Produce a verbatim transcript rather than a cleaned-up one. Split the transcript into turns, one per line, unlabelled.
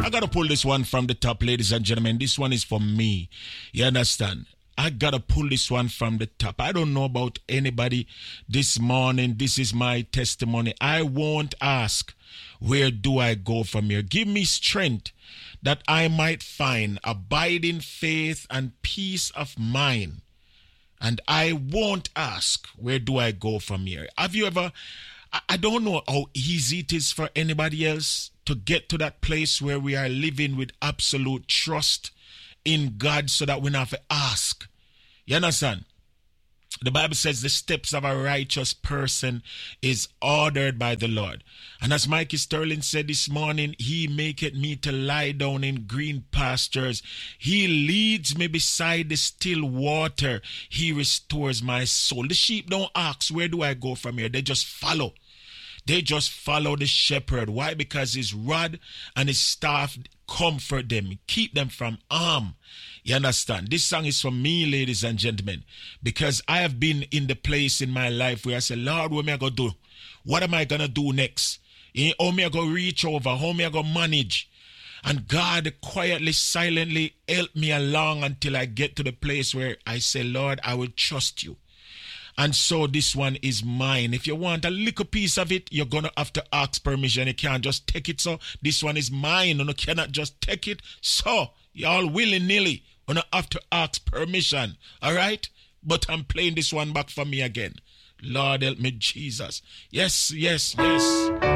I gotta pull this one from the top, ladies and gentlemen. This one is for me. You understand? I gotta pull this one from the top. I don't know about anybody this morning. This is my testimony. I won't ask, where do I go from here? Give me strength that I might find abiding faith and peace of mind. And I won't ask, where do I go from here? Have you ever, I don't know how easy it is for anybody else to get to that place where we are living with absolute trust in God so that we don't have to ask. You understand? The Bible says the steps of a righteous person is ordered by the Lord. And as Mikey Sterling said this morning, he maketh me to lie down in green pastures. He leads me beside the still water. He restores my soul. The sheep don't ask, where do I go from here? They just follow. They just follow the shepherd. Why? Because his rod and his staff comfort them, keep them from harm. You understand? This song is for me, ladies and gentlemen, because I have been in the place in my life where I say, Lord, what am I going to do? What am I going to do next? How am I going to reach over? How am I going to manage? And God quietly, silently helped me along until I get to the place where I say, Lord, I will trust you. And so this one is mine. If you want a little piece of it, you're going to have to ask permission. You can't just take it. So this one is mine. And you cannot just take it. So y'all willy-nilly, you don't have to ask permission. All right? But I'm playing this one back for me again. Lord help me, Jesus. Yes, yes, yes.